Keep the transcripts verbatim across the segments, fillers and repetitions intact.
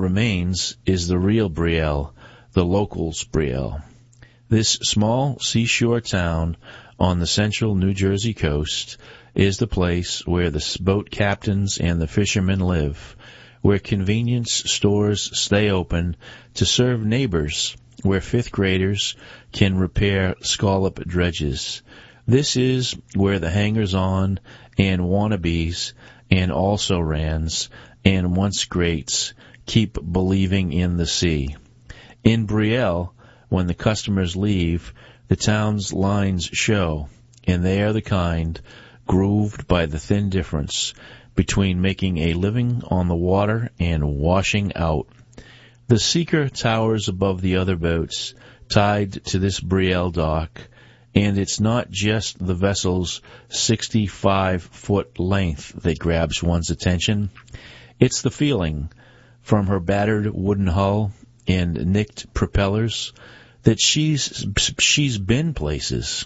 remains is the real Brielle, the locals' Brielle. This small seashore town on the central New Jersey coast is the place where the boat captains and the fishermen live, where convenience stores stay open to serve neighbors, where fifth graders can repair scallop dredges. This is where the hangers-on and wannabes and also-rans and once-greats keep believing in the sea. In Brielle, when the customers leave, the town's lines show, and they are the kind grooved by the thin difference between making a living on the water and washing out. The Seeker towers above the other boats tied to this Brielle dock, and it's not just the vessel's sixty-five foot length that grabs one's attention. It's the feeling, from her battered wooden hull and nicked propellers, that she's she's been places.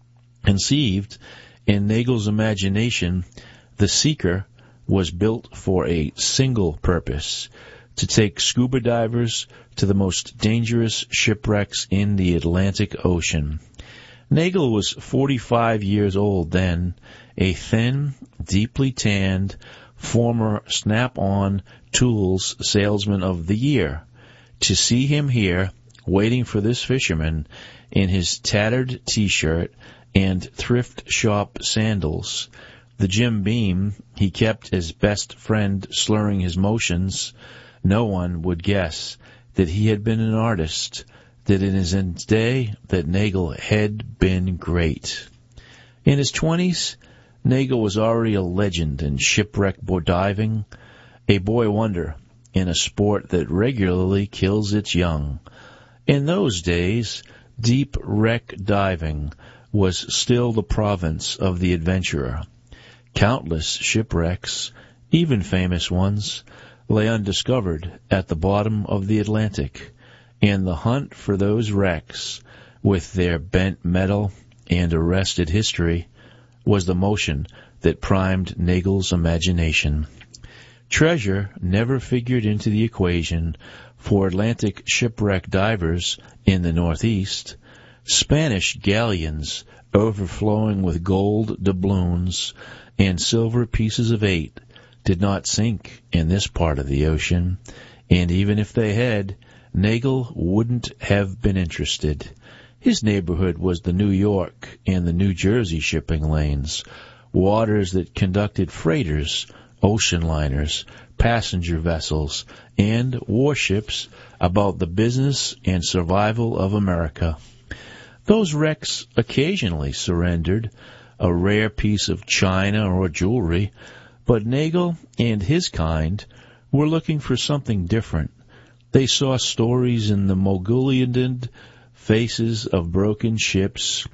Conceived in Nagel's imagination, the Seeker was built for a single purpose, to take scuba divers to the most dangerous shipwrecks in the Atlantic Ocean. Nagel was forty-five years old then, a thin, deeply tanned, former Snap-on Tools Salesman of the Year. To see him here, waiting for this fisherman, in his tattered T-shirt and thrift shop sandals, the Jim Beam he kept as best friend slurring his motions, no one would guess that he had been an artist, that in his day that Nagel had been great. In his twenties, Nagel was already a legend in shipwreck diving, a boy wonder in a sport that regularly kills its young. In those days, deep wreck diving was still the province of the adventurer. Countless shipwrecks, even famous ones, lay undiscovered at the bottom of the Atlantic, and the hunt for those wrecks, with their bent metal and arrested history, was the motion that primed Nagel's imagination. Treasure never figured into the equation for Atlantic shipwreck divers in the Northeast. Spanish galleons overflowing with gold doubloons and silver pieces of eight did not sink in this part of the ocean, and even if they had, Nagel wouldn't have been interested. His neighborhood was the New York and the New Jersey shipping lanes, waters that conducted freighters, ocean liners, passenger vessels, and warships about the business and survival of America. Those wrecks occasionally surrendered a rare piece of china or jewelry, but Nagel and his kind were looking for something different. They saw stories in the Mongolian faces of broken ships,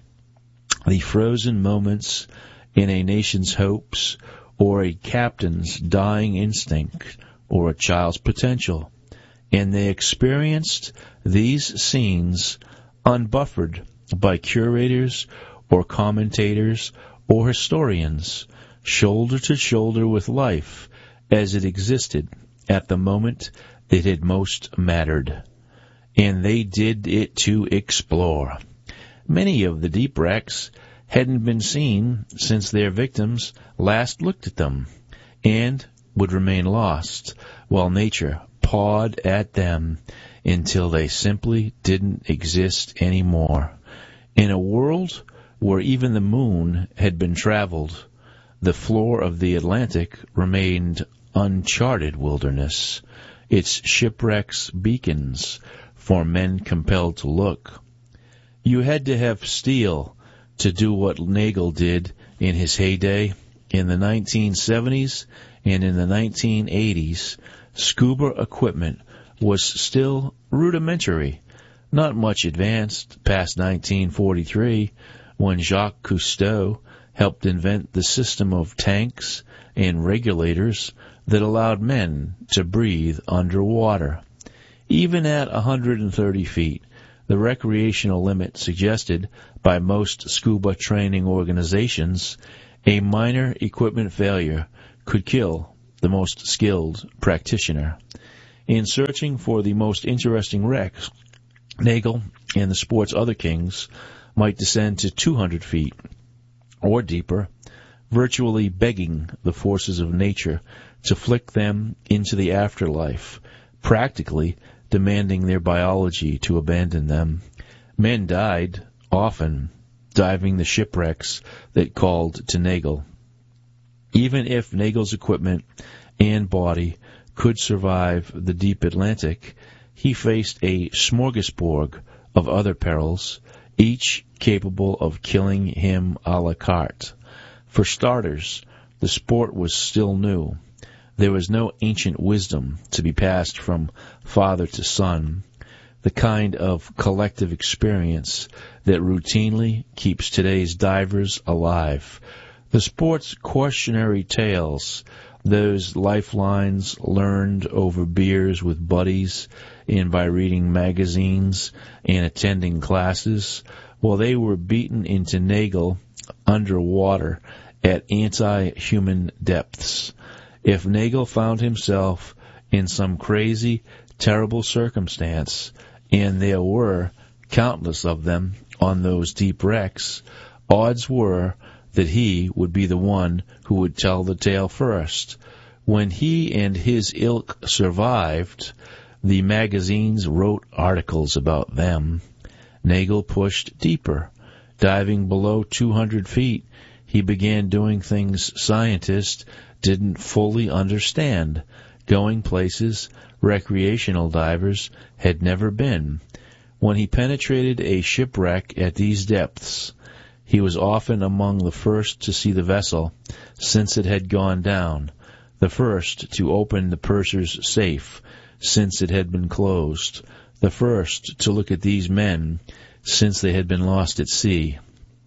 the frozen moments in a nation's hopes, or a captain's dying instinct, or a child's potential. And they experienced these scenes unbuffered by curators or commentators or historians, shoulder to shoulder with life as it existed at the moment it had most mattered. And they did it to explore. Many of the deep wrecks hadn't been seen since their victims last looked at them, and would remain lost while nature pawed at them until they simply didn't exist anymore. In a world where even the moon had been traveled, the floor of the Atlantic remained uncharted wilderness, its shipwrecks beacons for men compelled to look. You had to have steel to do what Nagel did in his heyday. In the nineteen seventies and in the nineteen eighties, scuba equipment was still rudimentary, not much advanced past nineteen forty-three, when Jacques Cousteau helped invent the system of tanks and regulators that allowed men to breathe underwater. Even at one hundred thirty feet, the recreational limit suggested by most scuba training organizations, a minor equipment failure could kill the most skilled practitioner. In searching for the most interesting wrecks, Nagel and the sport's other kings might descend to two hundred feet or deeper, virtually begging the forces of nature to flick them into the afterlife, practically demanding their biology to abandon them. Men died, often, diving the shipwrecks that called to Nagel. Even if Nagel's equipment and body could survive the deep Atlantic, he faced a smorgasbord of other perils, each capable of killing him a la carte. For starters, the sport was still new. There was no ancient wisdom to be passed from father to son, the kind of collective experience that routinely keeps today's divers alive. The sport's cautionary tales, those lifelines learned over beers with buddies and by reading magazines and attending classes, well, they were beaten into Nagel underwater at anti-human depths. If Nagel found himself in some crazy, terrible circumstance, and there were countless of them on those deep wrecks, odds were that he would be the one who would tell the tale first. When he and his ilk survived, the magazines wrote articles about them. Nagel pushed deeper. Diving below two hundred feet, he began doing things scientists didn't fully understand, going places recreational divers had never been. When he penetrated a shipwreck at these depths, he was often among the first to see the vessel since it had gone down, the first to open the purser's safe since it had been closed, the first to look at these men since they had been lost at sea.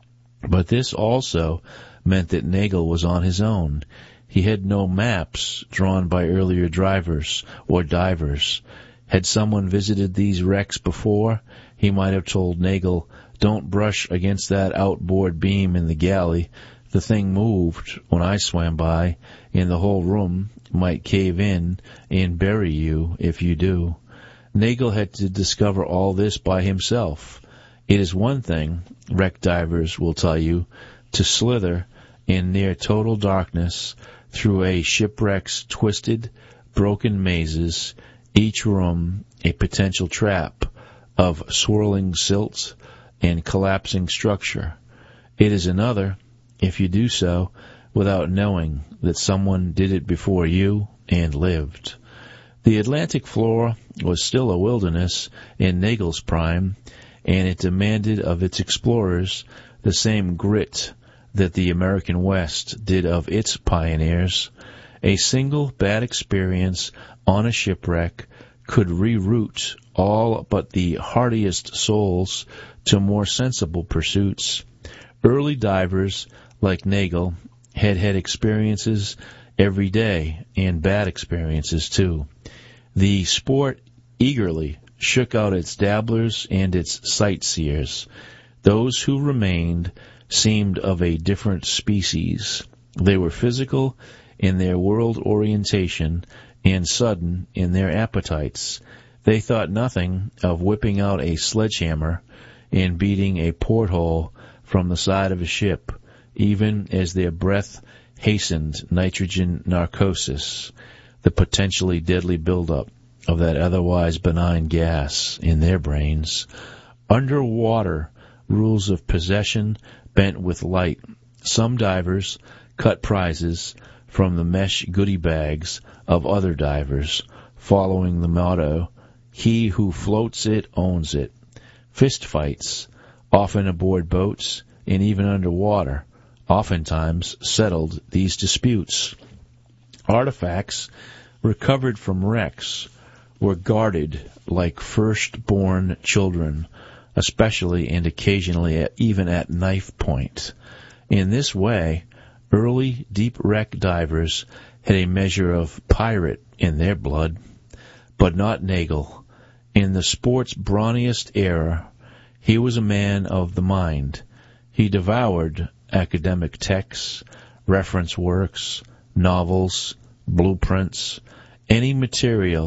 But this also meant that Nagel was on his own. He had no maps drawn by earlier drivers or divers. Had someone visited these wrecks before, he might have told Nagel, "Don't brush against that outboard beam in the galley. The thing moved when I swam by, and the whole room might cave in and bury you if you do." Nagel had to discover all this by himself. It is one thing, wreck divers will tell you, to slither in near total darkness through a shipwreck's twisted, broken mazes, each room a potential trap of swirling silt and collapsing structure. It is another, if you do so without knowing that someone did it before you and lived. The Atlantic floor was still a wilderness in Nagel's prime, and it demanded of its explorers the same grit that the American West did of its pioneers. A single bad experience on a shipwreck could reroute all but the hardiest souls to more sensible pursuits. Early divers, like Nagel, had had experiences every day, and bad experiences too. The sport eagerly shook out its dabblers and its sightseers. Those who remained seemed of a different species. They were physical in their world orientation and sudden in their appetites. They thought nothing of whipping out a sledgehammer and beating a porthole from the side of a ship, even as their breath hastened nitrogen narcosis, the potentially deadly buildup of that otherwise benign gas in their brains. Underwater rules of possession bent with light. Some divers cut prizes from the mesh goodie bags of other divers, following the motto, "He who floats it owns it." Fist fights, often aboard boats and even underwater, oftentimes settled these disputes. Artifacts recovered from wrecks were guarded like first-born children, especially and occasionally at, even at knife point. In this way, early deep wreck divers had a measure of pirate in their blood, but not Nagel. In the sport's brawniest era, he was a man of the mind. He devoured academic texts, reference works, novels, blueprints, any material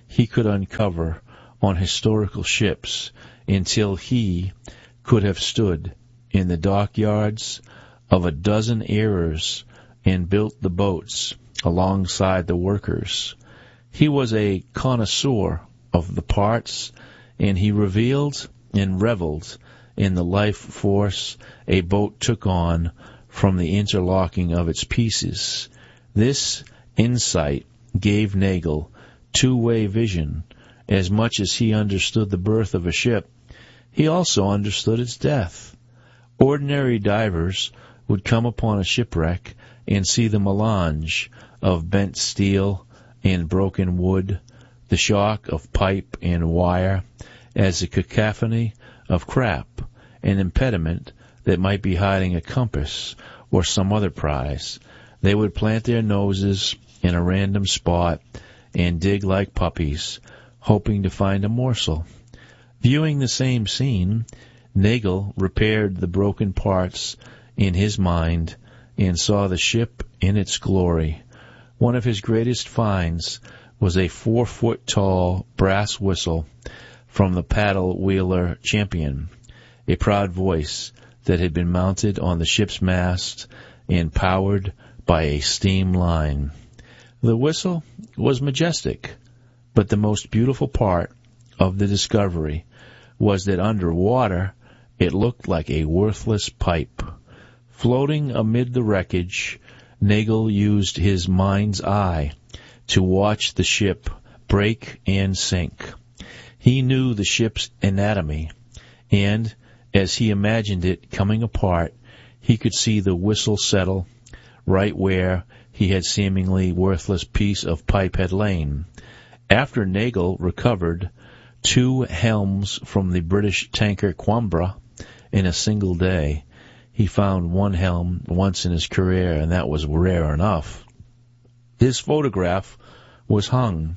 he could uncover on historical ships until he could have stood in the dockyards of a dozen eras and built the boats alongside the workers. He was a connoisseur of the parts, and he revealed and reveled in the life force a boat took on from the interlocking of its pieces. This insight gave Nagel two-way vision. As much as he understood the birth of a ship, he also understood its death. Ordinary divers would come upon a shipwreck and see the melange of bent steel and broken wood, the shock of pipe and wire, as a cacophony of crap, an impediment that might be hiding a compass or some other prize. They would plant their noses in a random spot and dig like puppies, hoping to find a morsel. Viewing the same scene, Nagel repaired the broken parts in his mind and saw the ship in its glory. One of his greatest finds was a four-foot-tall brass whistle from the paddle wheeler Champion, a proud voice that had been mounted on the ship's mast and powered by a steam line. The whistle was majestic, but the most beautiful part of the discovery was that under water it looked like a worthless pipe. Floating amid the wreckage, Nagel used his mind's eye to watch the ship break and sink. He knew the ship's anatomy, and as he imagined it coming apart, he could see the whistle settle right where he had seemingly worthless piece of pipe had lain. After Nagel recovered two helms from the British tanker Quambra in a single day, he found one helm once in his career, and that was rare enough. His photograph was hung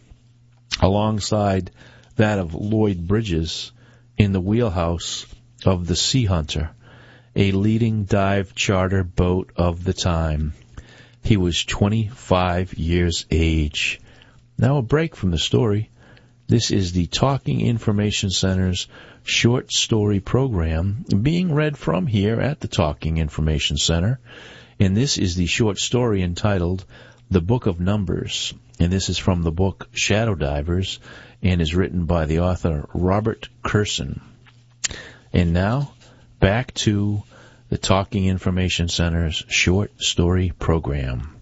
alongside that of Lloyd Bridges in the wheelhouse of the Sea Hunter, a leading dive charter boat of the time. He was twenty-five years age. Now a break from the story. This is the Talking Information Center's short story program being read from here at the Talking Information Center. And this is the short story entitled The Book of Numbers. And this is from the book Shadow Divers and is written by the author Robert Kurson. And now, back to the Talking Information Center's short story program.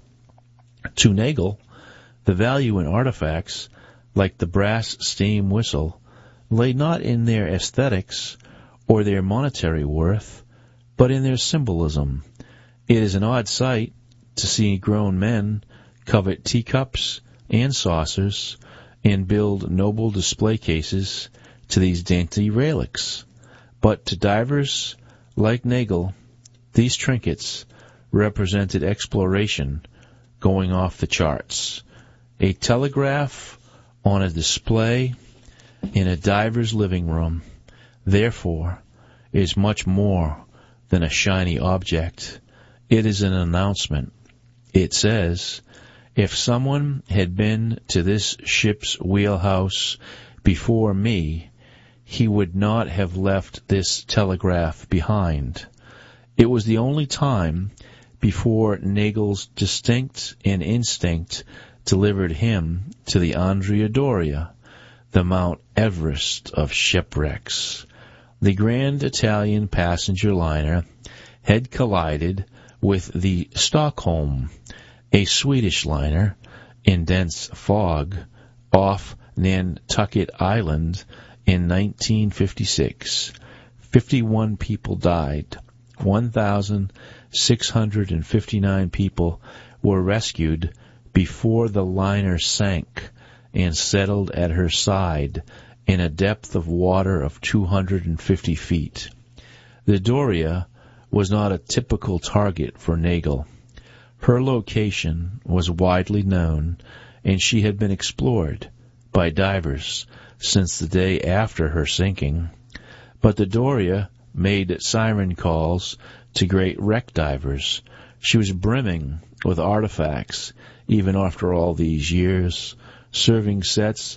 To Nagel, the value in artifacts like the brass steam whistle lay not in their aesthetics or their monetary worth, but in their symbolism. It is an odd sight to see grown men covet teacups and saucers and build noble display cases to these dainty relics. But to divers like Nagel, these trinkets represented exploration going off the charts. A telegraph on a display in a diver's living room, therefore, is much more than a shiny object. It is an announcement. It says, if someone had been to this ship's wheelhouse before me, he would not have left this telegraph behind. It was the only time before Nagel's distinct and instinct delivered him to the Andrea Doria, the Mount Everest of shipwrecks. The Grand Italian passenger liner had collided with the Stockholm, a Swedish liner, in dense fog off Nantucket Island in nineteen fifty-six. Fifty-one people died. one thousand six hundred fifty-nine people were rescued before the liner sank and settled at her side in a depth of water of two hundred fifty feet. The Doria was not a typical target for Nagel. Her location was widely known, and she had been explored by divers since the day after her sinking. But the Doria made siren calls to great wreck divers. She was brimming with artifacts, even after all these years, serving sets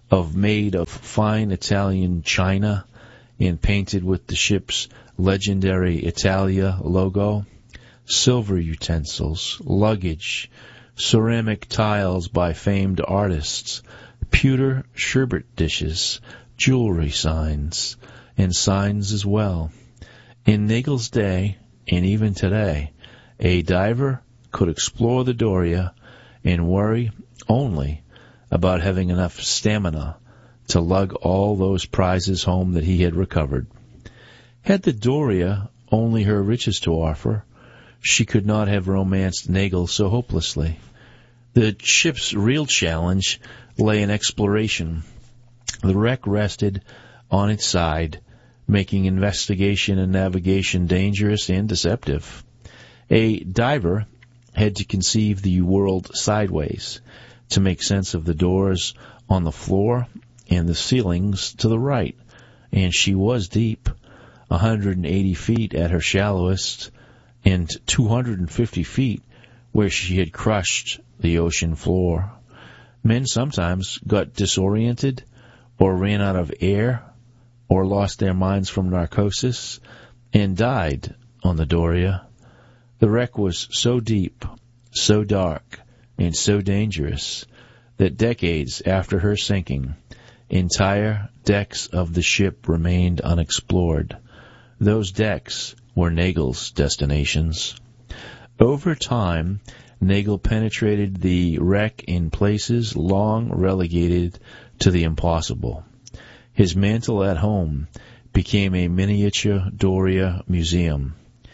of made of fine Italian china and painted with the ship's legendary Italia logo, silver utensils, luggage, ceramic tiles by famed artists, pewter sherbet dishes, jewelry signs, and signs as well. In Nagel's day, and even today, a diver could explore the Doria and worry only about having enough stamina to lug all those prizes home that he had recovered. Had the Doria only her riches to offer, she could not have romanced Nagel so hopelessly. The ship's real challenge lay in exploration. The wreck rested on its side, making investigation and navigation dangerous and deceptive. A diver had to conceive the world sideways, to make sense of the doors on the floor and the ceilings to the right, and she was deep, one hundred eighty feet at her shallowest, and two hundred fifty feet where she had crushed the ocean floor. Men sometimes got disoriented, or ran out of air, or lost their minds from narcosis, and died on the Doria. The wreck was so deep, so dark, and so dangerous that decades after her sinking, entire decks of the ship remained unexplored. Those decks were Nagel's destinations. Over time, Nagel penetrated the wreck in places long relegated to the impossible. His mantle at home became a miniature Doria museum.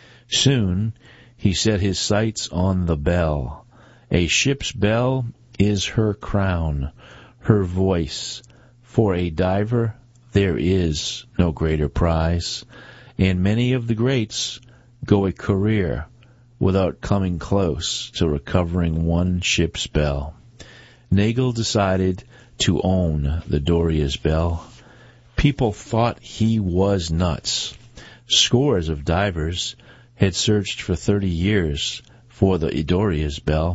Soon, he set his sights on the bell. A ship's bell is her crown, her voice. For a diver, there is no greater prize, and many of the greats go a career without coming close to recovering one ship's bell. Nagel decided to own the Doria's bell. People thought he was nuts. Scores of divers had searched for thirty years for the Doria's bell.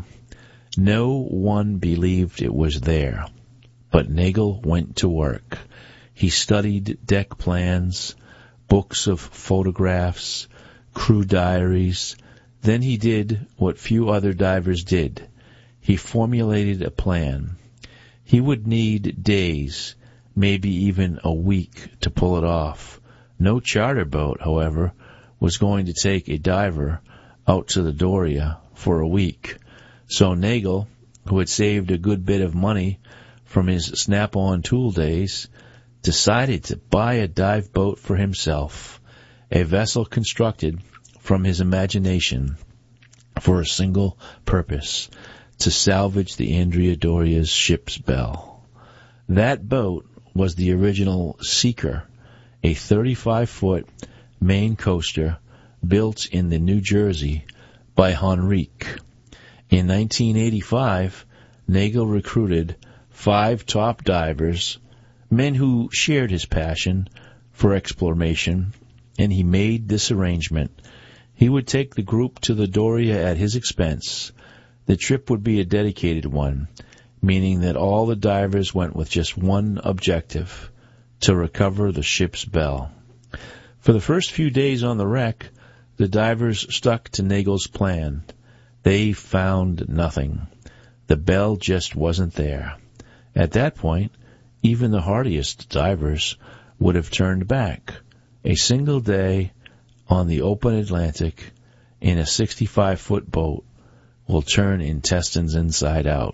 No one believed it was there. But Nagel went to work. He studied deck plans, books of photographs, crew diaries. Then he did what few other divers did. He formulated a plan. He would need days, maybe even a week, to pull it off. No charter boat, however, was going to take a diver out to the Doria for a week. So Nagel, who had saved a good bit of money from his Snap-on tool days, decided to buy a dive boat for himself, a vessel constructed from his imagination for a single purpose, to salvage the Andrea Doria's ship's bell. That boat was the original Seeker, a thirty-five foot main coaster built in the New Jersey by Henrique. In nineteen eighty-five, Nagel recruited five top divers, men who shared his passion for exploration, and he made this arrangement. He would take the group to the Doria at his expense. The trip would be a dedicated one, meaning that all the divers went with just one objective, to recover the ship's bell. For the first few days on the wreck, the divers stuck to Nagel's plan. They found nothing. The bell just wasn't there. At that point, even the hardiest divers would have turned back. A single day on the open Atlantic in a sixty-five foot boat will turn intestines inside out.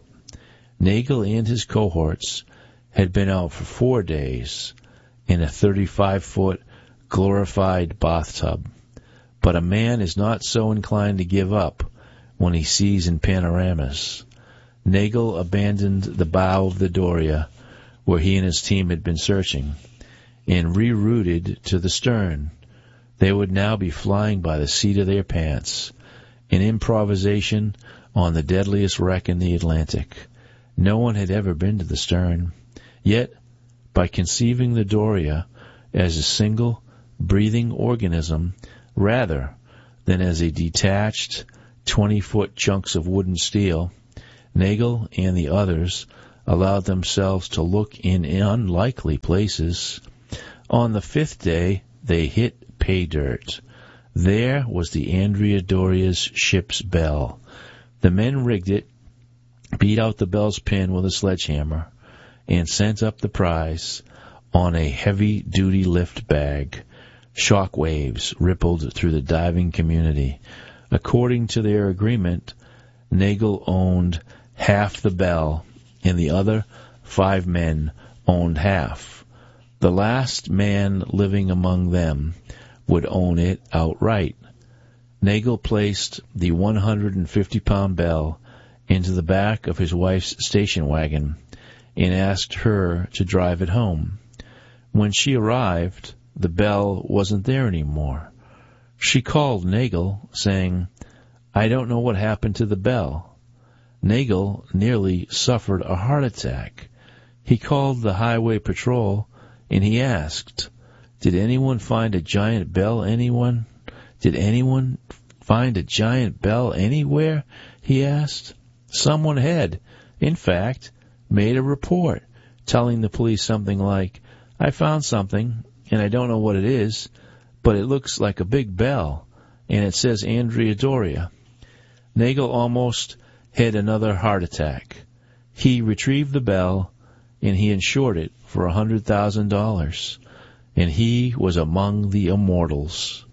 Nagel and his cohorts had been out for four days in a thirty-five foot glorified bathtub. But a man is not so inclined to give up when he sees in panoramas. Nagel abandoned the bow of the Doria, where he and his team had been searching, and rerouted to the stern. They would now be flying by the seat of their pants, an improvisation on the deadliest wreck in the Atlantic. No one had ever been to the stern. Yet, by conceiving the Doria as a single, breathing organism, rather than as a detached, twenty-foot chunks of wood and steel, Nagel and the others allowed themselves to look in unlikely places. On the fifth day, they hit pay dirt. There was the Andrea Doria's ship's bell. The men rigged it, beat out the bell's pin with a sledgehammer, and sent up the prize on a heavy-duty lift bag. Shock waves rippled through the diving community. According to their agreement, Nagel owned half the bell, and the other five men owned half. The last man living among them would own it outright. Nagel placed the one hundred fifty pound bell into the back of his wife's station wagon and asked her to drive it home. When she arrived, the bell wasn't there anymore. She called Nagel, saying, "I don't know what happened to the bell." Nagel nearly suffered a heart attack. He called the highway patrol, and he asked, "Did anyone find a giant bell anyone? Did anyone find a giant bell anywhere?" he asked. Someone had, in fact, made a report telling the police something like, "I found something, and I don't know what it is, but it looks like a big bell, and it says Andrea Doria." Nagel almost had another heart attack. He retrieved the bell, and he insured it for a hundred thousand dollars, and he was among the immortals.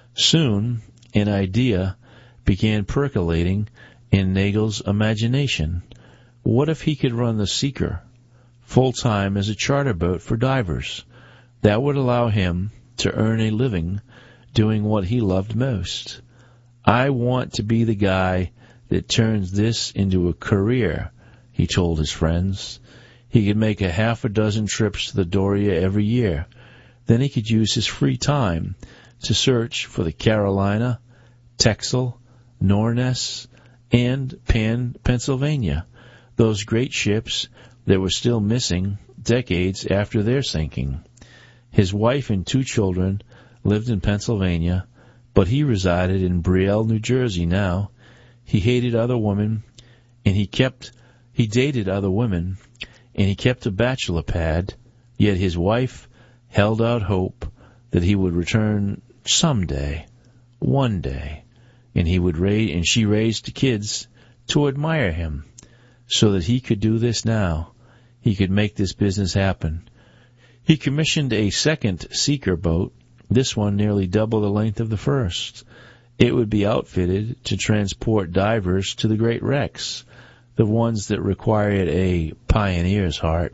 Soon, an idea began percolating in Nagel's imagination. What if he could run the Seeker full-time as a charter boat for divers? That would allow him to earn a living doing what he loved most. "I want to be the guy that turns this into a career," he told his friends. He could make a half a dozen trips to the Doria every year. Then he could use his free time to search for the Carolina, Texel, Norness, and Pan, Pennsylvania, those great ships that were still missing decades after their sinking. His wife and two children lived in Pennsylvania, but he resided in Brielle, New Jersey now. He hated other women, and he kept he dated other women, and he kept a bachelor pad, yet his wife held out hope that he would return someday, one day, and he would raise, and she raised the kids to admire him, so that he could do this now. He could make this business happen. He commissioned a second Seeker boat, this one nearly double the length of the first. It would be outfitted to transport divers to the great wrecks, the ones that required a pioneer's heart.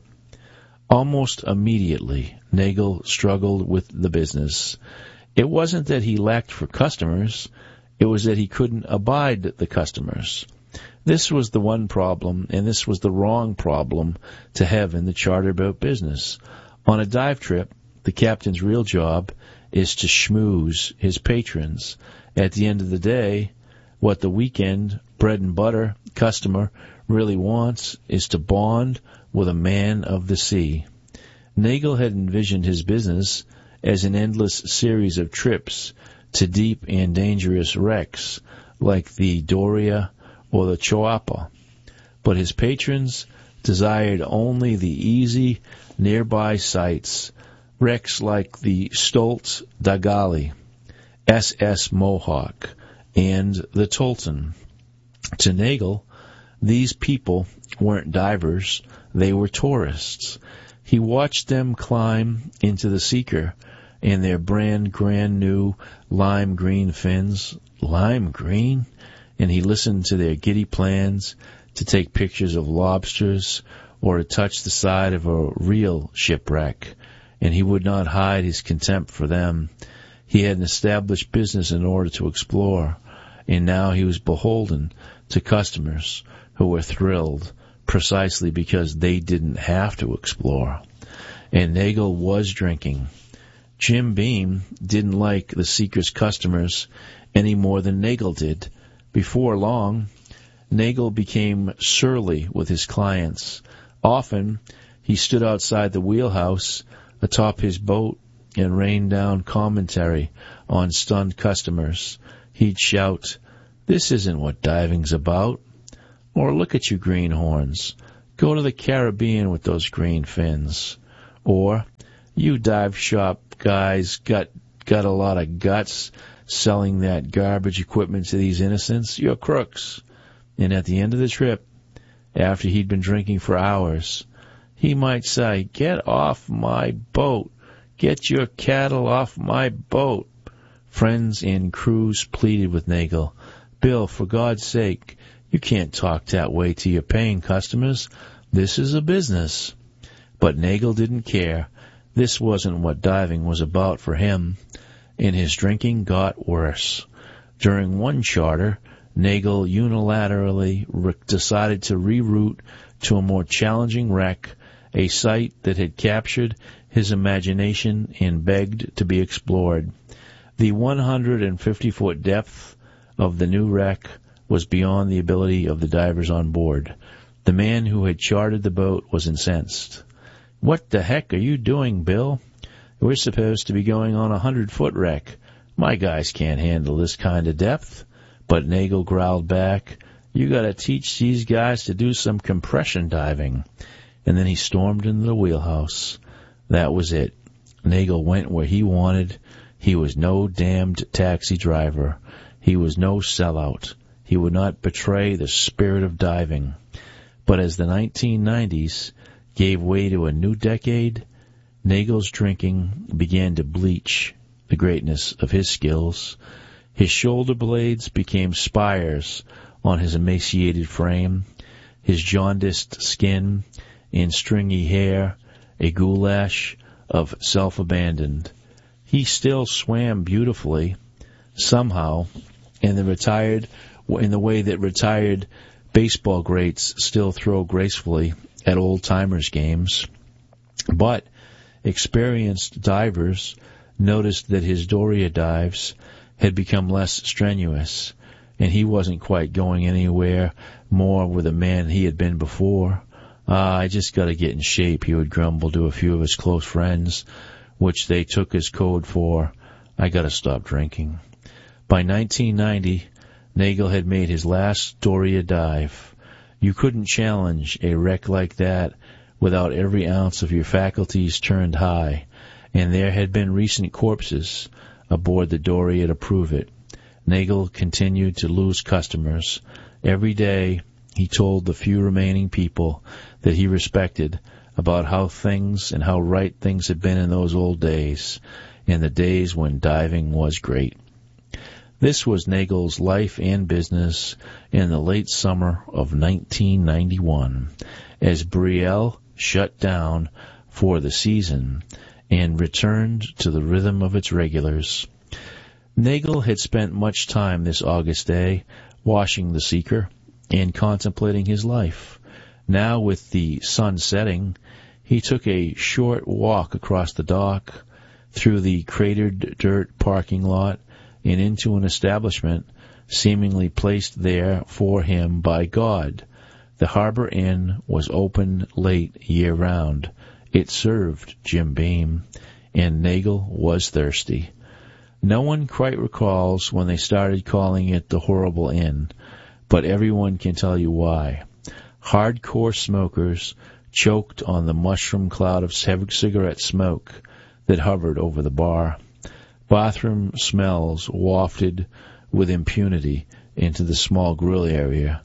Almost immediately, Nagel struggled with the business. It wasn't that he lacked for customers, it was that he couldn't abide the customers. This was the one problem, and this was the wrong problem to have in the charter boat business. On a dive trip, the captain's real job is to schmooze his patrons. At the end of the day, what the weekend bread and butter customer really wants is to bond with a man of the sea. Nagel had envisioned his business as an endless series of trips to deep and dangerous wrecks like the Doria or the Choapa, but his patrons desired only the easy, nearby sights, wrecks like the Stoltz Dagali, S S Mohawk, and the Tolton. To Nagel, these people weren't divers, they were tourists. He watched them climb into the Seeker in their brand grand new lime green fins. Lime green? And he listened to their giddy plans to take pictures of lobsters or to touch the side of a real shipwreck, and he would not hide his contempt for them. He had an established business in order to explore, and now he was beholden to customers who were thrilled precisely because they didn't have to explore. And Nagel was drinking. Jim Beam didn't like the Seeker's customers any more than Nagel did. Before long, Nagel became surly with his clients. Often, he stood outside the wheelhouse atop his boat and rained down commentary on stunned customers. He'd shout, "This isn't what diving's about," or "Look at you greenhorns. Go to the Caribbean with those green fins. Or, you dive shop guys got got a lot of guts selling that garbage equipment to these innocents. You're crooks. And at the end of the trip, after he'd been drinking for hours, he might say, "Get off my boat. Get your cattle off my boat." Friends and crews pleaded with Nagel. "Bill, for God's sake, you can't talk that way to your paying customers. This is a business." But Nagel didn't care. This wasn't what diving was about for him. And his drinking got worse. During one charter, Nagel unilaterally re- decided to reroute to a more challenging wreck, a site that had captured his imagination and begged to be explored. The one hundred fifty foot depth of the new wreck was beyond the ability of the divers on board. The man who had chartered the boat was incensed. "What the heck are you doing, Bill? We're supposed to be going on a hundred-foot wreck. My guys can't handle this kind of depth." But Nagel growled back, "You gotta teach these guys to do some compression diving." And then he stormed into the wheelhouse. That was it. Nagel went where he wanted. He was no damned taxi driver. He was no sellout. He would not betray the spirit of diving. But as the nineteen nineties gave way to a new decade, Nagel's drinking began to bleach the greatness of his skills. His shoulder blades became spires on his emaciated frame, his jaundiced skin and stringy hair a goulash of self-abandon. He still swam beautifully, somehow, in the retired, in the way that retired baseball greats still throw gracefully at old-timers games. But experienced divers noticed that his Doria dives had become less strenuous, and he wasn't quite going anywhere more with a man he had been before. Ah, I just got to get in shape, he would grumble to a few of his close friends, which they took as code for, "I got to stop drinking." By nineteen ninety, Nagel had made his last Doria dive. You couldn't challenge a wreck like that without every ounce of your faculties turned high, and there had been recent corpses aboard the Doria to prove it. Nagel continued to lose customers. Every day he told the few remaining people that he respected about how things and how right things had been in those old days, in the days when diving was great. This was Nagel's life and business in the late summer of nineteen ninety-one, as Brielle shut down for the season and returned to the rhythm of its regulars. Nagel had spent much time this August day washing the Seeker and contemplating his life. Now, with the sun setting, he took a short walk across the dock, through the cratered dirt parking lot, and into an establishment seemingly placed there for him by God. The Harbor Inn was open late year-round. It served Jim Beam, and Nagel was thirsty. No one quite recalls when they started calling it the Horrible Inn, but everyone can tell you why. Hardcore smokers choked on the mushroom cloud of cigarette smoke that hovered over the bar. Bathroom smells wafted with impunity into the small grill area.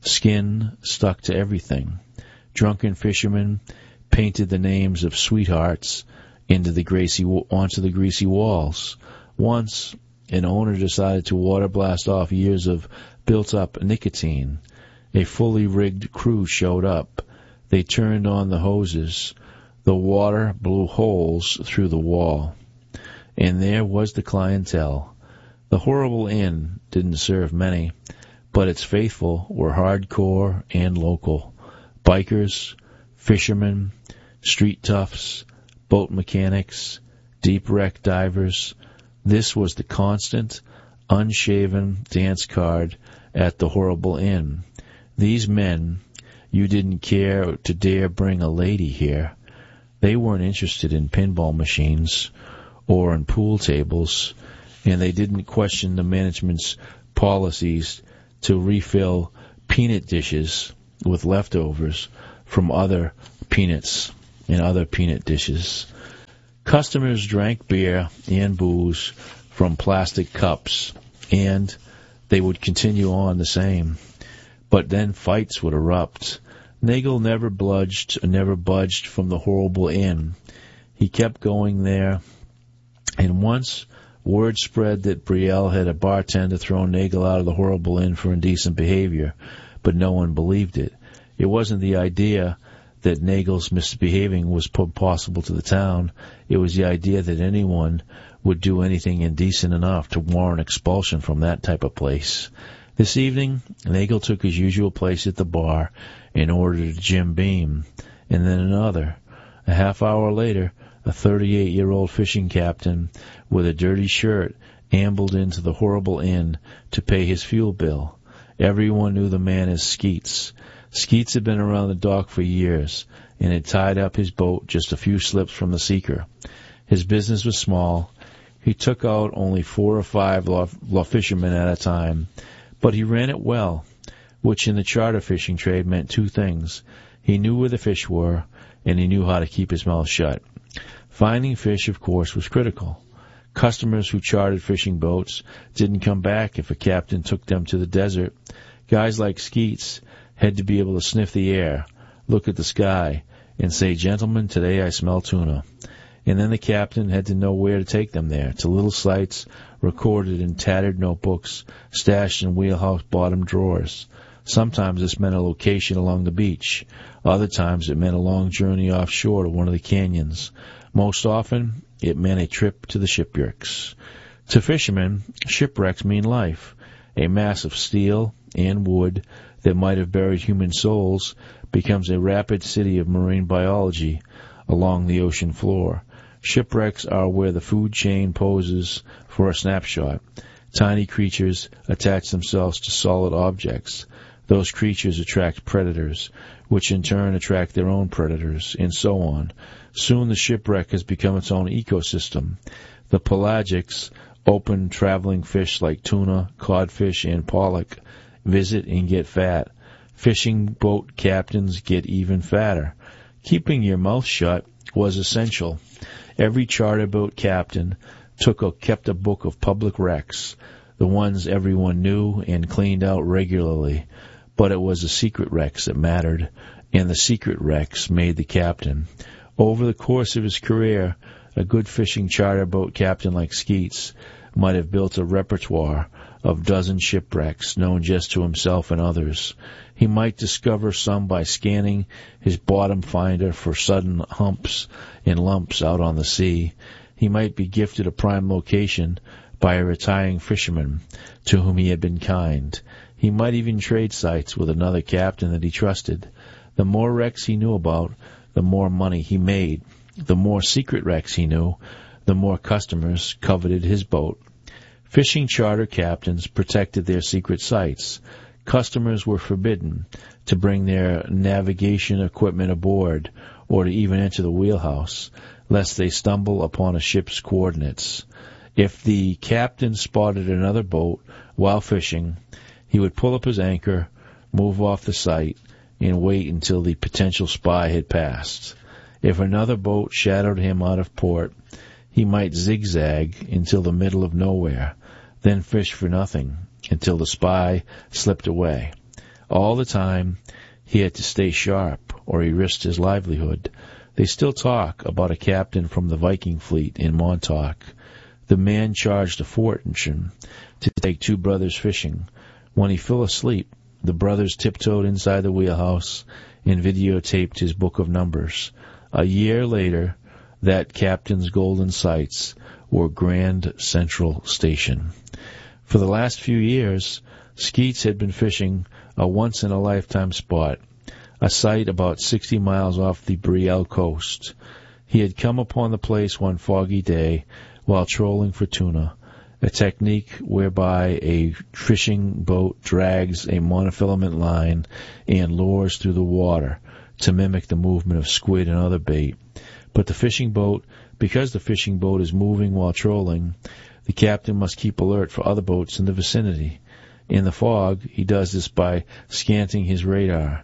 Skin stuck to everything. Drunken fishermen painted the names of sweethearts into the greasy, onto the greasy walls. Once, an owner decided to water blast off years of built-up nicotine. A fully rigged crew showed up. They turned on the hoses. The water blew holes through the wall. And there was the clientele. The Horrible Inn didn't serve many, but its faithful were hardcore and local. Bikers, fishermen, street toughs, boat mechanics, deep wreck divers. This was the constant, unshaven dance card at the Horrible Inn. These men, you didn't care to dare bring a lady here. They weren't interested in pinball machines or in pool tables, and they didn't question the management's policies to refill peanut dishes with leftovers from other peanuts and other peanut dishes. Customers drank beer and booze from plastic cups, and they would continue on the same. But then fights would erupt. Nagel never budged, never budged from the horrible inn. He kept going there, and once word spread that Brielle had a bartender throw Nagel out of the horrible inn for indecent behavior, but no one believed it. It wasn't the idea that Nagel's misbehaving was possible to the town. It was the idea that anyone would do anything indecent enough to warrant expulsion from that type of place. This evening, Nagel took his usual place at the bar and ordered Jim Beam, and then another. A half hour later, a thirty-eight-year-old fishing captain with a dirty shirt ambled into the horrible inn to pay his fuel bill. Everyone knew the man as Skeets. Skeets had been around the dock for years and had tied up his boat just a few slips from the Seeker. His business was small. He took out only four or five law, law fishermen at a time, but he ran it well, which in the charter fishing trade meant two things. He knew where the fish were, and he knew how to keep his mouth shut. Finding fish, of course, was critical. Customers who chartered fishing boats didn't come back if a captain took them to the desert. Guys like Skeets had to be able to sniff the air, look at the sky, and say, "Gentlemen, today I smell tuna." And then the captain had to know where to take them there, to little sites recorded in tattered notebooks stashed in wheelhouse bottom drawers. Sometimes this meant a location along the beach. Other times it meant a long journey offshore to one of the canyons. Most often, it meant a trip to the shipwrecks. To fishermen, shipwrecks mean life. A mass of steel and wood that might have buried human souls becomes a rapid city of marine biology along the ocean floor. Shipwrecks are where the food chain poses for a snapshot. Tiny creatures attach themselves to solid objects. Those creatures attract predators, which in turn attract their own predators, and so on. Soon the shipwreck has become its own ecosystem. The pelagics, open traveling fish like tuna, codfish, and pollock, visit and get fat. Fishing boat captains get even fatter. Keeping your mouth shut was essential. Every charter boat captain took a, kept a book of public wrecks, the ones everyone knew and cleaned out regularly. But it was the secret wrecks that mattered, and the secret wrecks made the captain. Over the course of his career, a good fishing charter boat captain like Skeets might have built a repertoire of dozen shipwrecks known just to himself and others. He might discover some by scanning his bottom finder for sudden humps and lumps out on the sea. He might be gifted a prime location by a retiring fisherman to whom he had been kind. He might even trade sites with another captain that he trusted. The more wrecks he knew about, the more money he made. The more secret wrecks he knew, the more customers coveted his boat. Fishing charter captains protected their secret sites. Customers were forbidden to bring their navigation equipment aboard or to even enter the wheelhouse, lest they stumble upon a ship's coordinates. If the captain spotted another boat while fishing, he would pull up his anchor, move off the site, and wait until the potential spy had passed. If another boat shadowed him out of port, he might zigzag until the middle of nowhere, then fish for nothing until the spy slipped away. All the time, he had to stay sharp, or he risked his livelihood. They still talk about a captain from the Viking fleet in Montauk. The man charged a fortune to take two brothers fishing. When he fell asleep, the brothers tiptoed inside the wheelhouse and videotaped his book of numbers. A year later, that captain's golden sights were Grand Central Station. For the last few years, Skeets had been fishing a once-in-a-lifetime spot, a site about sixty miles off the Brielle coast. He had come upon the place one foggy day while trolling for tuna, a technique whereby a fishing boat drags a monofilament line and lures through the water to mimic the movement of squid and other bait. But the fishing boat, because the fishing boat is moving while trolling, the captain must keep alert for other boats in the vicinity. In the fog, he does this by scanting his radar.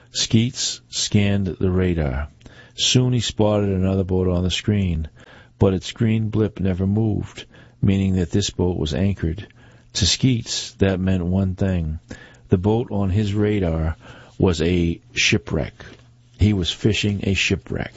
Skeets scanned the radar. Soon he spotted another boat on the screen, but its green blip never moved, meaning that this boat was anchored. To Skeets, that meant one thing. The boat on his radar was a shipwreck. He was fishing a shipwreck.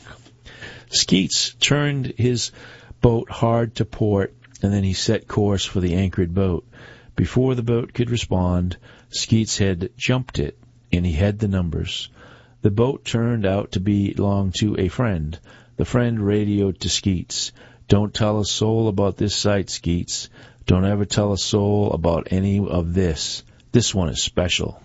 Skeets turned his boat hard to port, and then he set course for the anchored boat. Before the boat could respond, Skeets had jumped it, and he had the numbers. The boat turned out to belong to a friend. The friend radioed to Skeets. "Don't tell a soul about this sight, Skeets. Don't ever tell a soul about any of this. This one is special."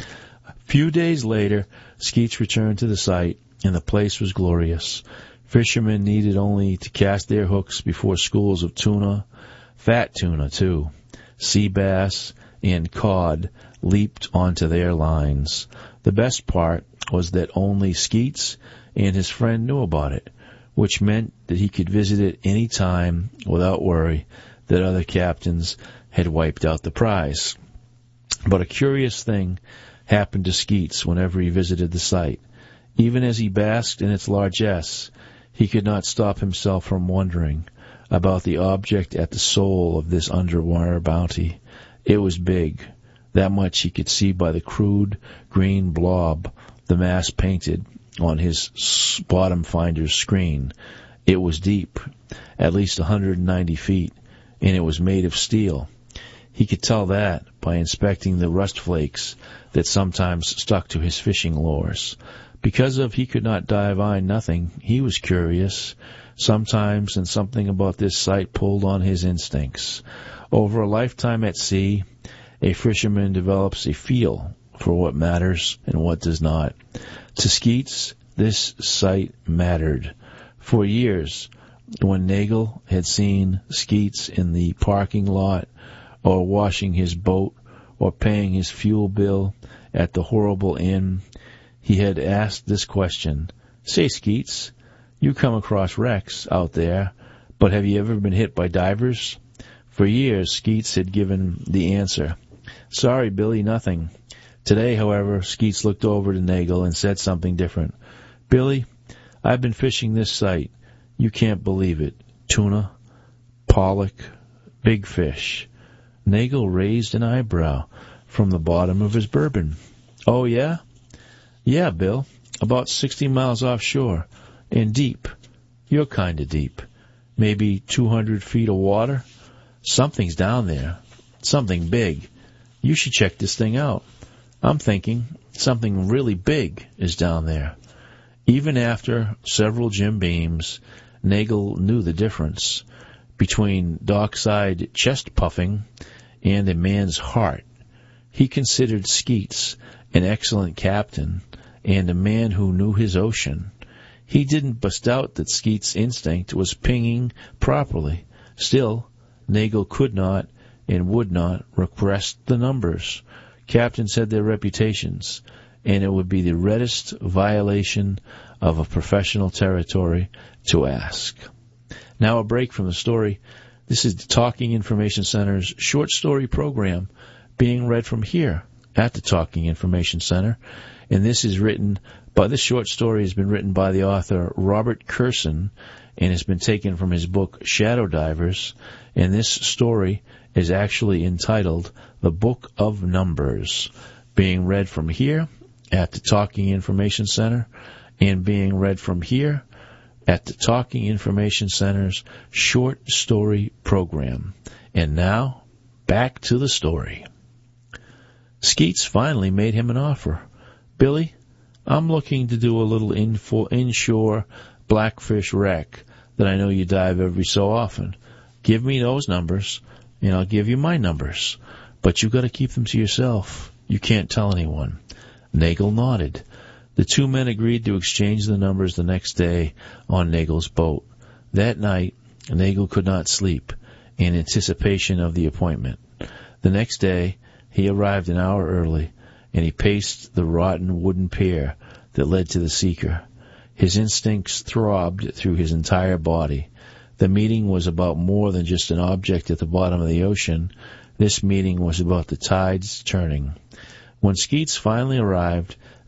A few days later, Skeets returned to the site, and the place was glorious. Fishermen needed only to cast their hooks before schools of tuna, fat tuna too, sea bass, and cod leaped onto their lines. The best part was that only Skeets and his friend knew about it, which meant that he could visit it any time without worry that other captains had wiped out the prize. But a curious thing happened to Skeets whenever he visited the site. Even as he basked in its largesse, he could not stop himself from wondering about the object at the soul of this underwater bounty. It was big. That much he could see by the crude green blob the mass painted on his bottom finder's screen. It was deep, at least one hundred ninety feet, and it was made of steel. He could tell that by inspecting the rust flakes that sometimes stuck to his fishing lures. Because of he could not divine nothing, he was curious sometimes, and something about this sight pulled on his instincts. Over a lifetime at sea, a fisherman develops a feel for what matters and what does not. To Skeets, this sight mattered. For years, when Nagel had seen Skeets in the parking lot, or washing his boat, or paying his fuel bill at the horrible inn, he had asked this question: "Say, Skeets, you come across wrecks out there, but have you ever been hit by divers?" For years, Skeets had given the answer: "Sorry, Billy, nothing." Today, however, Skeets looked over to Nagel and said something different. "Billy, I've been fishing this site. You can't believe it. Tuna, pollock, big fish." Nagel raised an eyebrow from the bottom of his bourbon. "Oh, yeah?" "Yeah, Bill. About sixty miles offshore. And deep. Your kind of deep. Maybe two hundred feet of water. Something's down there. Something big. You should check this thing out. I'm thinking something really big is down there." Even after several Jim Beams, Nagel knew the difference between dockside chest puffing and a man's heart. He considered Skeets an excellent captain and a man who knew his ocean. He didn't bust out that Skeets' instinct was pinging properly. Still, Nagel could not and would not repress the numbers. Captains had their reputations, and it would be the reddest violation of a professional territory to ask. Now a break from the story. This is the Talking Information Center's short story program being read from here at the Talking Information Center. And this is written by, this short story has been written by the author Robert Kurson and has been taken from his book Shadow Divers. And this story is actually entitled The Book of Numbers, being read from here at the Talking Information Center and being read from here at the Talking Information Center's short story program. And now, back to the story. Skeets finally made him an offer. "Billy, I'm looking to do a little info, inshore blackfish wreck that I know you dive every so often. Give me those numbers, and I'll give you my numbers. But you've got to keep them to yourself. You can't tell anyone." Nagel nodded. The two men agreed to exchange the numbers the next day on Nagel's boat. That night, Nagel could not sleep in anticipation of the appointment. The next day, he arrived an hour early, and he paced the rotten wooden pier that led to the Seeker. His instincts throbbed through his entire body. The meeting was about more than just an object at the bottom of the ocean. This meeting was about the tides turning. When Skeets finally arrived,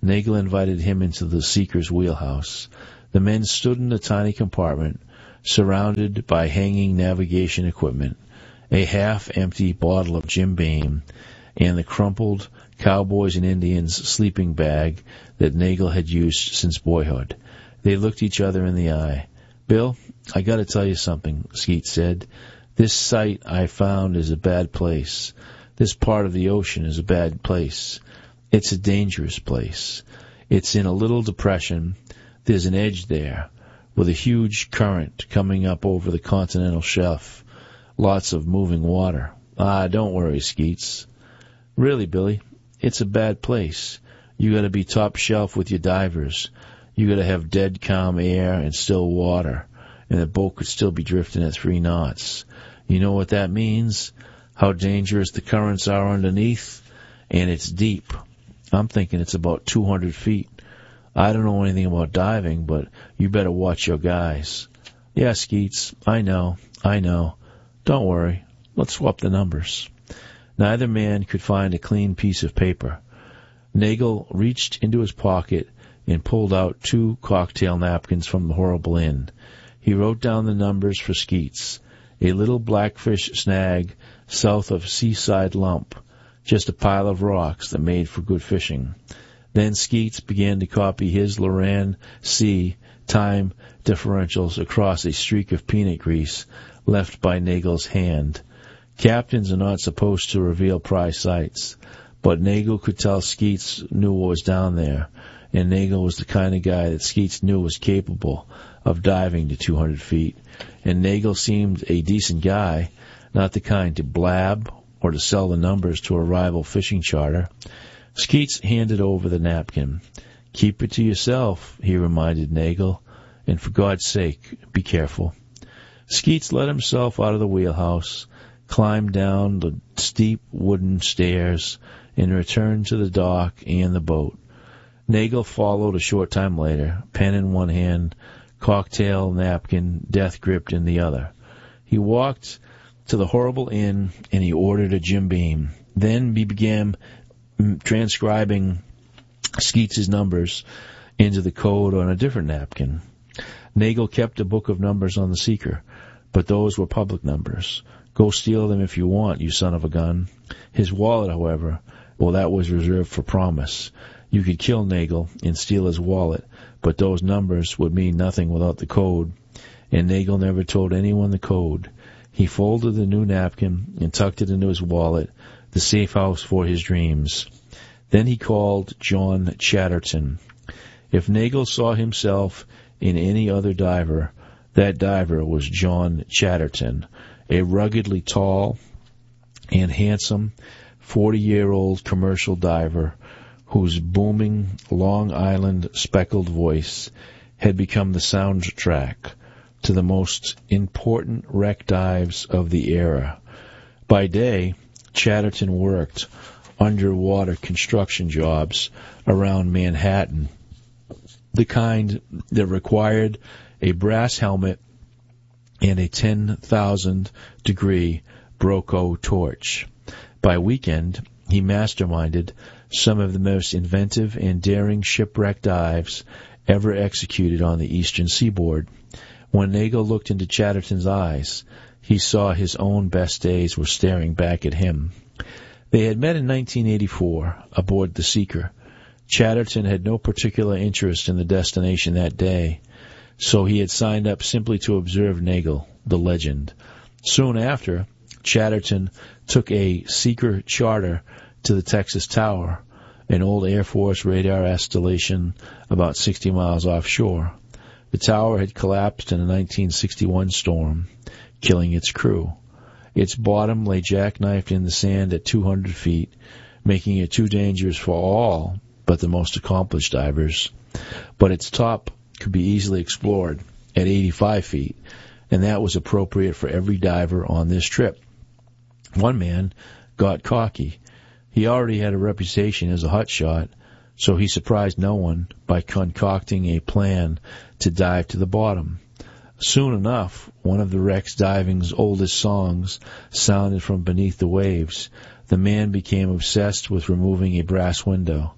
Nagel invited him into the seeker's wheelhouse. The men stood in the tiny compartment, surrounded by hanging navigation equipment, a half-empty bottle of Jim Beam, and the crumpled Cowboys and Indians sleeping bag that Nagel had used since boyhood. They looked each other in the eye. "Bill, I got to tell you something," Skeet said. "This site I found is a bad place. This part of the ocean is a bad place. It's a dangerous place. It's in a little depression. There's an edge there, with a huge current coming up over the continental shelf. Lots of moving water. Ah, don't worry, Skeets. Really, Billy, it's a bad place. You got to be top shelf with your divers. You got to have dead calm air and still water, and the boat could still be drifting at three knots. You know what that means? How dangerous the currents are underneath, and it's deep. I'm thinking it's about two hundred feet. I don't know anything about diving, but you better watch your guys." "Yeah, Skeets, I know, I know. Don't worry. Let's swap the numbers." Neither man could find a clean piece of paper. Nagel reached into his pocket and pulled out two cocktail napkins from the Horrible Inn. He wrote down the numbers for Skeets. A little blackfish snag south of Seaside Lump, just a pile of rocks that made for good fishing. Then Skeets began to copy his Loran C time differentials across a streak of peanut grease left by Nagel's hand. Captains are not supposed to reveal prize sites, but Nagel could tell Skeets knew what was down there, and Nagel was the kind of guy that Skeets knew was capable of diving to two hundred feet, and Nagel seemed a decent guy, not the kind to blab or to sell the numbers to a rival fishing charter. Skeets handed over the napkin. "Keep it to yourself," he reminded Nagel, "and for God's sake, be careful." Skeets let himself out of the wheelhouse, climbed down the steep wooden stairs, and returned to the dock and the boat. Nagel followed a short time later, pen in one hand, cocktail napkin death-gripped in the other. He walked to the Horrible Inn, and he ordered a Jim Beam. Then he began transcribing Skeets' numbers into the code on a different napkin. Nagel kept a book of numbers on the Seeker, but those were public numbers. Go steal them if you want, you son of a gun. His wallet, however, well, that was reserved for promise. You could kill Nagel and steal his wallet, but those numbers would mean nothing without the code, and Nagel never told anyone the code. He folded the new napkin and tucked it into his wallet, the safe house for his dreams. Then he called John Chatterton. If Nagel saw himself in any other diver, that diver was John Chatterton, a ruggedly tall and handsome forty-year-old commercial diver whose booming Long Island speckled voice had become the soundtrack to the most important wreck dives of the era. By day, Chatterton worked underwater construction jobs around Manhattan, the kind that required a brass helmet and a ten thousand degree Broco torch. By weekend, he masterminded some of the most inventive and daring shipwreck dives ever executed on the eastern seaboard. When Nagel looked into Chatterton's eyes, he saw his own best days were staring back at him. They had met in nineteen eighty-four aboard the Seeker. Chatterton had no particular interest in the destination that day, so he had signed up simply to observe Nagel, the legend. Soon after, Chatterton took a Seeker charter to the Texas Tower, an old Air Force radar installation about sixty miles offshore. The tower had collapsed in a nineteen sixty-one storm, killing its crew. Its bottom lay jackknifed in the sand at two hundred feet, making it too dangerous for all but the most accomplished divers. But its top could be easily explored at eighty-five feet, and that was appropriate for every diver on this trip. One man got cocky. He already had a reputation as a hotshot, so he surprised no one by concocting a plan to dive to the bottom. Soon enough, one of the wreck's diving's oldest songs sounded from beneath the waves. The man became obsessed with removing a brass window.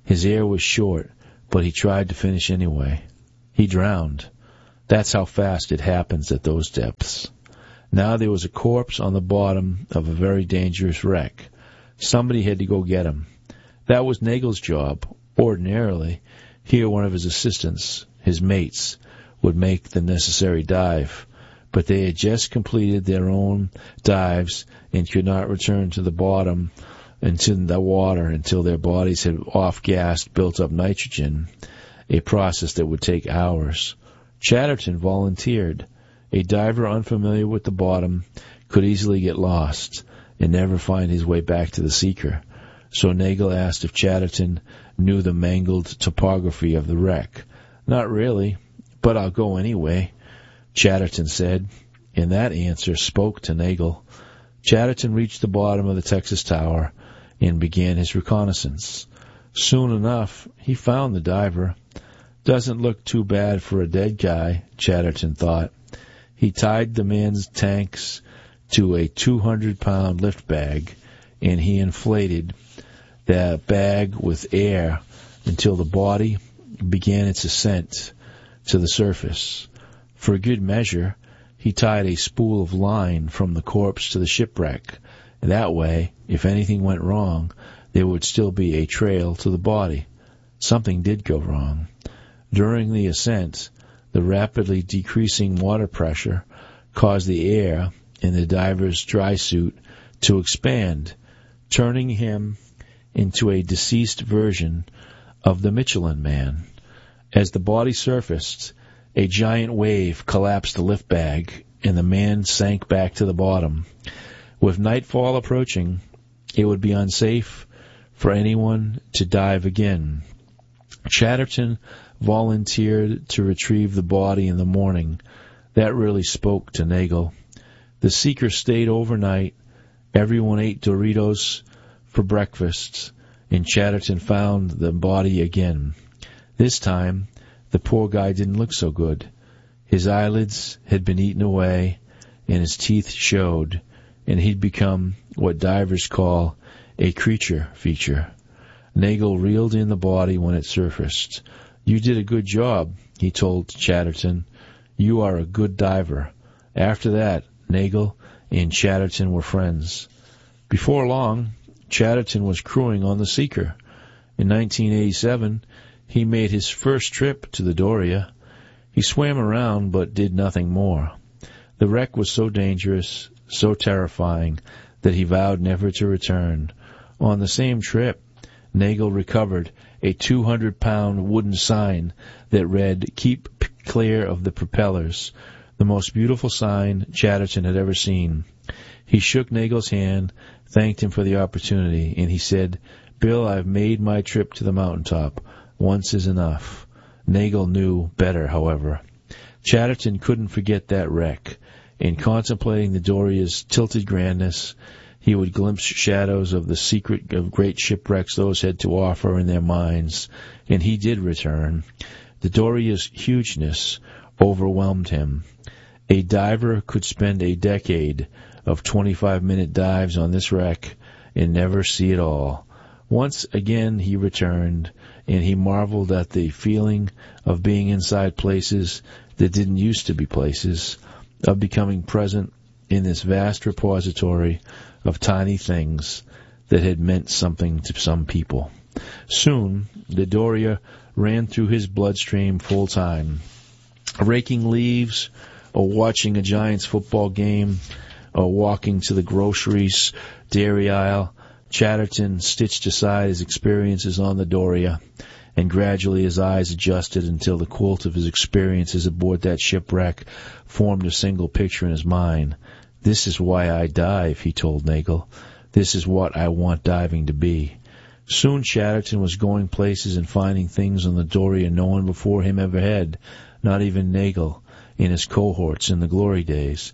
His air was short, but he tried to finish anyway. He drowned. That's how fast it happens at those depths. Now there was a corpse on the bottom of a very dangerous wreck. Somebody had to go get him. That was Nagel's job. Ordinarily, here one of his assistants, his mates, would make the necessary dive, but they had just completed their own dives and could not return to the bottom into the water until their bodies had off-gassed built-up nitrogen, a process that would take hours. Chatterton volunteered. A diver unfamiliar with the bottom could easily get lost and never find his way back to the seeker. So Nagel asked if Chatterton knew the mangled topography of the wreck. Not really, but I'll go anyway, Chatterton said, and that answer spoke to Nagel. Chatterton reached the bottom of the Texas Tower and began his reconnaissance. Soon enough, he found the diver. Doesn't look too bad for a dead guy, Chatterton thought. He tied the man's tanks to a two hundred pound lift bag, and he inflated that bag with air until the body began its ascent to the surface. For good measure, he tied a spool of line from the corpse to the shipwreck. That way, if anything went wrong, there would still be a trail to the body. Something did go wrong. During the ascent, the rapidly decreasing water pressure caused the air in the diver's dry suit to expand, turning him into a deceased version of the Michelin Man. As the body surfaced, a giant wave collapsed the lift bag, and the man sank back to the bottom. With nightfall approaching, it would be unsafe for anyone to dive again. Chatterton volunteered to retrieve the body in the morning. That really spoke to Nagel. The seeker stayed overnight. Everyone ate Doritos for breakfast, and Chatterton found the body again. This time, the poor guy didn't look so good. His eyelids had been eaten away, and his teeth showed, and he'd become what divers call a creature feature. Nagel reeled in the body when it surfaced. "You did a good job," he told Chatterton. "You are a good diver." After that, Nagel and Chatterton were friends. Before long, Chatterton was crewing on the Seeker. In nineteen eighty-seven, he made his first trip to the Doria. He swam around but did nothing more. The wreck was so dangerous, so terrifying, that he vowed never to return. On the same trip, Nagel recovered a two hundred pound wooden sign that read, "Keep clear of the propellers," the most beautiful sign Chatterton had ever seen. He shook Nagel's hand, thanked him for the opportunity, and he said, "Bill, I've made my trip to the mountaintop. Once is enough." Nagel knew better, however. Chatterton couldn't forget that wreck. In contemplating the Doria's tilted grandness, he would glimpse shadows of the secret of great shipwrecks those had to offer in their minds, and he did return. The Doria's hugeness overwhelmed him. A diver could spend a decade of twenty-five minute dives on this wreck and never see it all. Once again he returned, and he marveled at the feeling of being inside places that didn't used to be places, of becoming present in this vast repository of tiny things that had meant something to some people. Soon, the Doria ran through his bloodstream full time. Raking leaves, or watching a Giants football game, or walking to the groceries dairy aisle, Chatterton stitched aside his experiences on the Doria, and gradually his eyes adjusted until the quilt of his experiences aboard that shipwreck formed a single picture in his mind. "This is why I dive," he told Nagel. "This is what I want diving to be." Soon Chatterton was going places and finding things on the Doria no one before him ever had, not even Nagel and his cohorts in the glory days.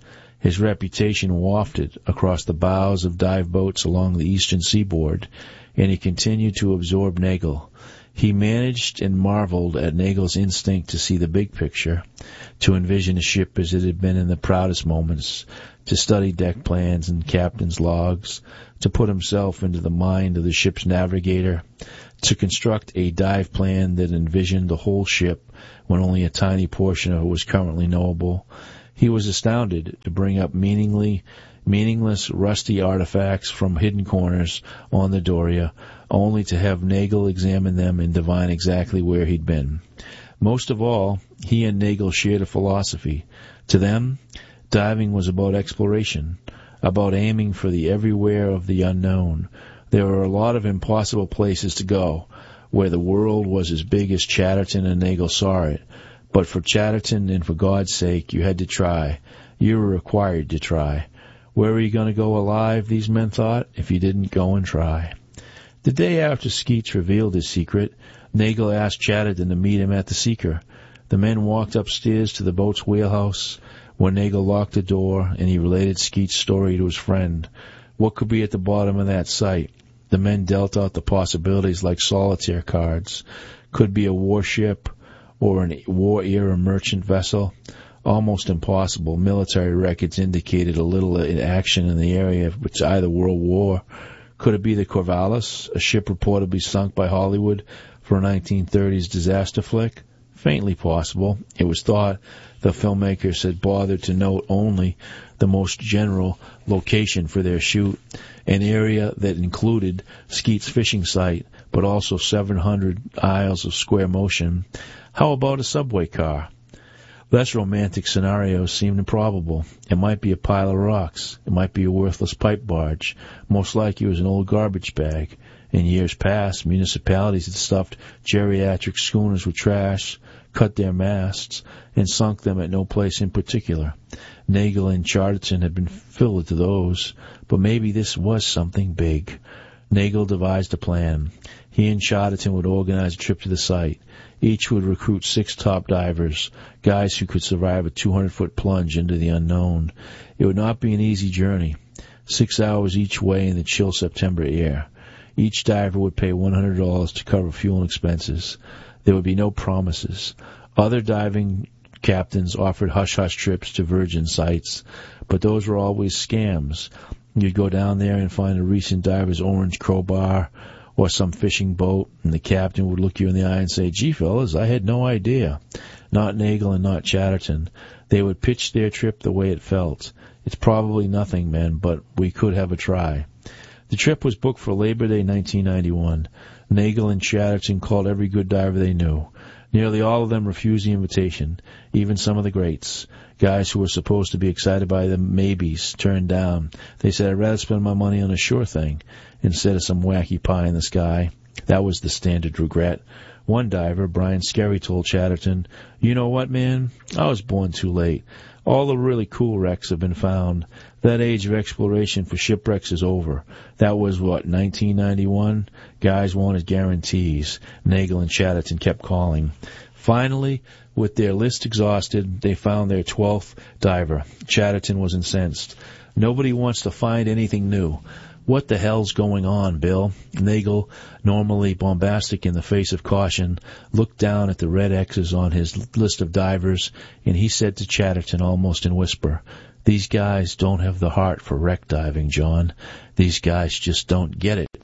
His reputation wafted across the bows of dive boats along the eastern seaboard, and he continued to absorb Nagel. He managed and marveled at Nagel's instinct to see the big picture, to envision a ship as it had been in the proudest moments, to study deck plans and captain's logs, to put himself into the mind of the ship's navigator, to construct a dive plan that envisioned the whole ship when only a tiny portion of it was currently knowable. He was astounded to bring up meaningly, meaningless, rusty artifacts from hidden corners on the Doria, only to have Nagel examine them and divine exactly where he'd been. Most of all, he and Nagel shared a philosophy. To them, diving was about exploration, about aiming for the everywhere of the unknown. There were a lot of impossible places to go, where the world was as big as Chatterton and Nagel saw it. But for Chatterton and for God's sake, you had to try. You were required to try. Where were you going to go alive, these men thought, if you didn't go and try? The day after Skeets revealed his secret, Nagel asked Chatterton to meet him at the Seeker. The men walked upstairs to the boat's wheelhouse, where Nagel locked the door, and he related Skeets' story to his friend. What could be at the bottom of that sight? The men dealt out the possibilities like solitaire cards. Could be a warship or a war-era merchant vessel. Almost impossible. Military records indicated a little action in the area, which either World War. Could it be the Corvallis, a ship reportedly sunk by Hollywood for a nineteen thirties disaster flick? Faintly possible. It was thought the filmmakers had bothered to note only the most general location for their shoot, an area that included Skeets' fishing site, but also seven hundred aisles of square motion. How about a subway car? Less romantic scenarios seemed improbable. It might be a pile of rocks. It might be a worthless pipe barge. Most likely it was an old garbage bag. In years past, municipalities had stuffed geriatric schooners with trash, cut their masts, and sunk them at no place in particular. Nagel and Chatterton had been filled to those, but maybe this was something big. Nagel devised a plan. He and Chatterton would organize a trip to the site. Each would recruit six top divers, guys who could survive a two hundred foot plunge into the unknown. It would not be an easy journey. Six hours each way in the chill September air. Each diver would pay one hundred dollars to cover fuel and expenses. There would be no promises. Other diving captains offered hush-hush trips to virgin sites, but those were always scams. You'd go down there and find a recent diver's orange crowbar or some fishing boat, and the captain would look you in the eye and say, "Gee, fellas, I had no idea." Not Nagel and not Chatterton. They would pitch their trip the way it felt. "It's probably nothing, men, but we could have a try." The trip was booked for Labor Day nineteen ninety-one. Nagel and Chatterton called every good diver they knew. Nearly all of them refused the invitation, even some of the greats. Guys who were supposed to be excited by the maybes turned down. They said, "I'd rather spend my money on a sure thing instead of some wacky pie in the sky." That was the standard regret. One diver, Brian Skerry, told Chatterton, "You know what, man? I was born too late. All the really cool wrecks have been found. That age of exploration for shipwrecks is over." That was, what, nineteen ninety-one? Guys wanted guarantees. Nagel and Chatterton kept calling. Finally, with their list exhausted, they found their twelfth diver. Chatterton was incensed. "Nobody wants to find anything new. What the hell's going on, Bill?" Nagel, normally bombastic in the face of caution, looked down at the red X's on his list of divers, and he said to Chatterton almost in whisper, "These guys don't have the heart for wreck diving, John. These guys just don't get it."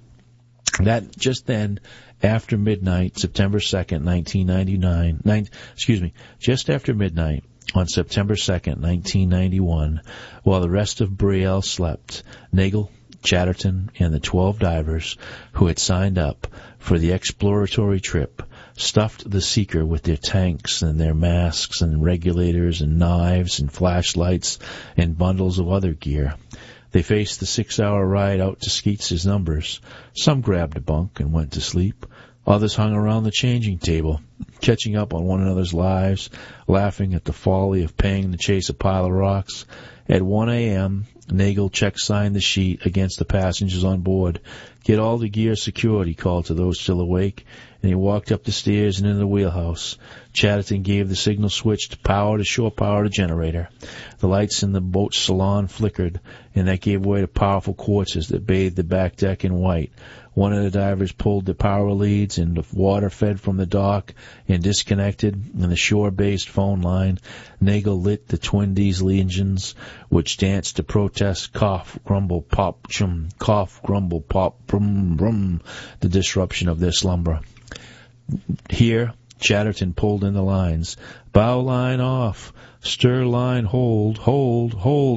That just then, after midnight, September second, nineteen ninety-nine, nine, excuse me, just after midnight on September second, nineteen ninety-one, while the rest of Brielle slept, Nagel, Chatterton, and the twelve divers who had signed up for the exploratory trip stuffed the Seeker with their tanks and their masks and regulators and knives and flashlights and bundles of other gear. They faced the six-hour ride out to Skeets' numbers. Some grabbed a bunk and went to sleep. Others hung around the changing table, catching up on one another's lives, laughing at the folly of paying to chase a pile of rocks. At one a.m., Nagel check-signed the sheet against the passengers on board. Get all the gear secured, he called to those still awake, and he walked up the stairs and into the wheelhouse. Chatterton gave the signal switch to power to shore power the generator. The lights in the boat's salon flickered, and that gave way to powerful quartzes that bathed the back deck in white. One of the divers pulled the power leads, and the water fed from the dock and disconnected, and the shore-based phone line. Nagel lit the twin diesel engines, which danced to protest, cough, grumble, pop, chum, cough, grumble, pop, brum, brum, the disruption of their slumber. Here, Chatterton pulled in the lines. Bow line off. Stir line hold, hold, hold.